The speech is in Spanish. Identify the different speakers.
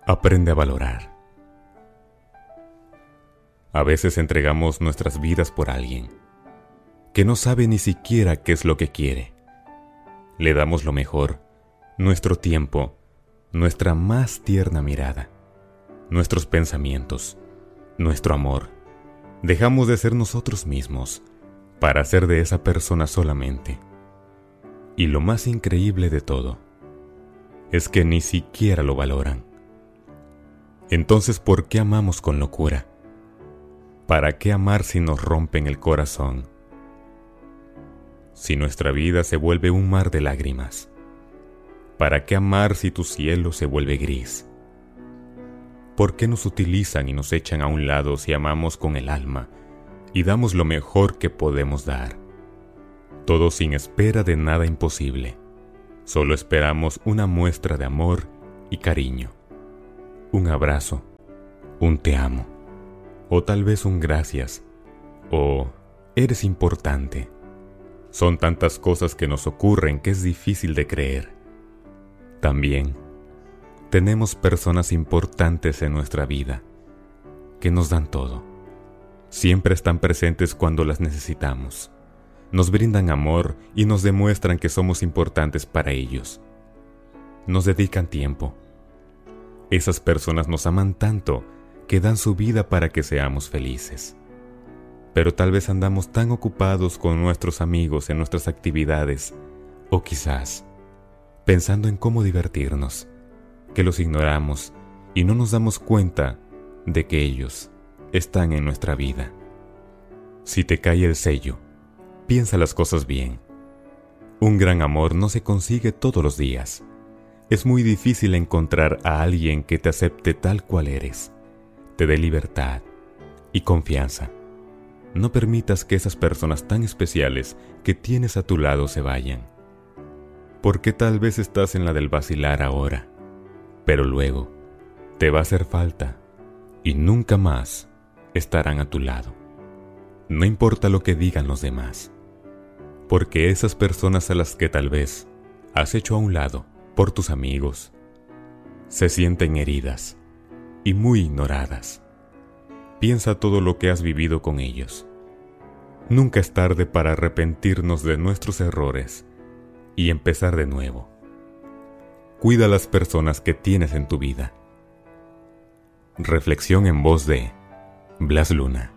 Speaker 1: Aprende a valorar. A veces entregamos nuestras vidas por alguien que no sabe ni siquiera qué es lo que quiere. Le damos lo mejor, nuestro tiempo, nuestra más tierna mirada, nuestros pensamientos, nuestro amor. Dejamos de ser nosotros mismos para ser de esa persona solamente. Y lo más increíble de todo es que ni siquiera lo valoran. Entonces, ¿por qué amamos con locura? ¿Para qué amar si nos rompen el corazón? Si nuestra vida se vuelve un mar de lágrimas, ¿para qué amar si tu cielo se vuelve gris? ¿Por qué nos utilizan y nos echan a un lado si amamos con el alma y damos lo mejor que podemos dar? Todo sin espera de nada imposible. Solo esperamos una muestra de amor y cariño. Un abrazo, un te amo, o tal vez un gracias, o eres importante. Son tantas cosas que nos ocurren que es difícil de creer. También tenemos personas importantes en nuestra vida que nos dan todo. Siempre están presentes cuando las necesitamos. Nos brindan amor y nos demuestran que somos importantes para ellos. Nos dedican tiempo. Esas personas nos aman tanto que dan su vida para que seamos felices. Pero tal vez andamos tan ocupados con nuestros amigos en nuestras actividades, o quizás pensando en cómo divertirnos, que los ignoramos y no nos damos cuenta de que ellos están en nuestra vida. Si te cae el sello, piensa las cosas bien. Un gran amor no se consigue todos los días. Es muy difícil encontrar a alguien que te acepte tal cual eres, te dé libertad y confianza. No permitas que esas personas tan especiales que tienes a tu lado se vayan. Porque tal vez estás en la del vacilar ahora, pero luego te va a hacer falta y nunca más estarán a tu lado. No importa lo que digan los demás, porque esas personas a las que tal vez has hecho a un lado por tus amigos se sienten heridas y muy ignoradas. Piensa todo lo que has vivido con ellos. Nunca es tarde para arrepentirnos de nuestros errores y empezar de nuevo. Cuida a las personas que tienes en tu vida. Reflexión en voz de Blas Luna.